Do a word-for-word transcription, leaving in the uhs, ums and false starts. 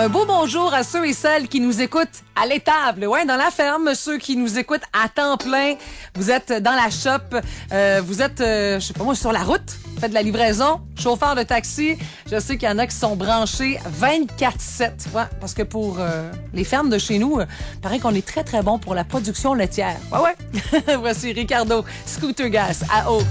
Un beau bonjour à ceux et celles qui nous écoutent à l'étable, ouais, dans la ferme, ceux qui nous écoutent à temps plein. Vous êtes dans la shop, euh, vous êtes, euh, je sais pas moi, sur la route, faites de la livraison, chauffeur de taxi. Je sais qu'il y en a qui sont branchés vingt-quatre sept, ouais, parce que pour euh, les fermes de chez nous, euh, paraît qu'on est très très bon pour la production laitière. Ouais, ouais. Voici Ricardo, Scooter Gas à eau.